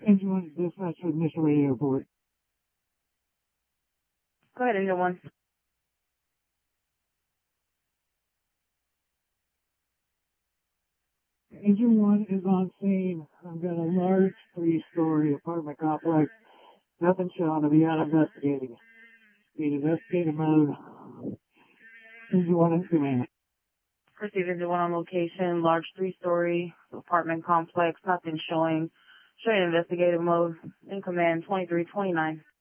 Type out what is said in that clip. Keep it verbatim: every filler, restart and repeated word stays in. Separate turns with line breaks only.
Engine one is dispatch with Mission Radio Airport.
Go ahead, Engine one.
Engine one is on scene. I've got a large three-story apartment complex. Nothing shown to be out investigating. Need investigative mode. Engine one in command.
Receive Engine one on location, large three-story apartment complex, nothing showing. Showing investigative mode. In command, twenty-three twenty-nine.